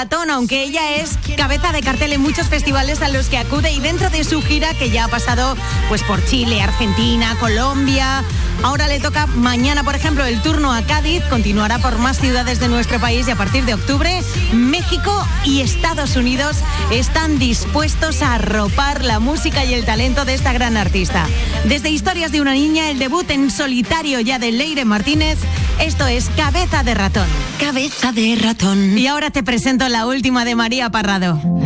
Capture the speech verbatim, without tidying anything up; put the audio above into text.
Ratón, aunque ella es cabeza de cartel en muchos festivales a los que acude, y dentro de su gira, que ya ha pasado pues por Chile, Argentina, Colombia, ahora le toca mañana, por ejemplo, el turno a Cádiz, continuará por más ciudades de nuestro país, y a partir de octubre, México y Estados Unidos están dispuestos a arropar la música y el talento de esta gran artista. Desde Historias de una niña, el debut en solitario ya de Leire Martínez, esto es Cabeza de Ratón. Cabeza de Ratón. Y ahora te presento la última de María Parrado.